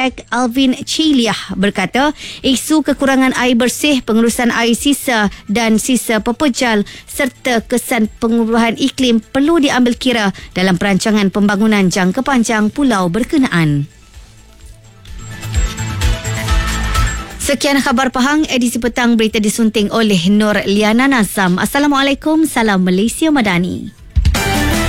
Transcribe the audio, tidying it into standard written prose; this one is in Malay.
Arkitek Alvin Chiliah berkata, isu kekurangan air bersih, pengurusan air sisa dan sisa pepejal serta kesan penguruhan iklim perlu diambil kira dalam perancangan pembangunan jangka panjang pulau berkenaan. Sekian khabar Pahang, edisi petang berita disunting oleh Nur Liana Nazam. Assalamualaikum, salam Malaysia Madani.